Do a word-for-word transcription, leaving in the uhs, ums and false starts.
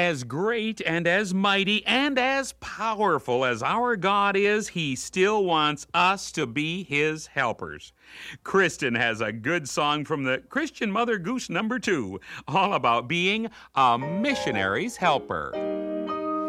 As great and as mighty and as powerful as our God is, He still wants us to be His helpers. Kristen has a good song from the Christian Mother Goose number two, all about being a missionary's helper.